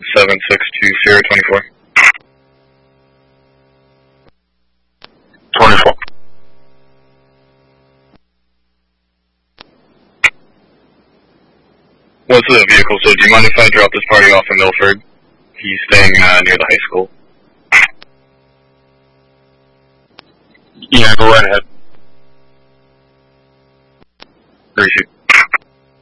762 Sierra 24. 24. What's the vehicle? So do you mind if I drop this party off in Milford? He's staying near the high school. Yeah, go right ahead. Receive.